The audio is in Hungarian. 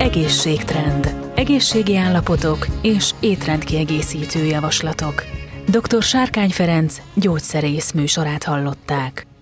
Egészségtrend. Egészségi állapotok és étrendkiegészítő javaslatok. Dr. Sárkány Ferenc gyógyszerész műsorát hallották.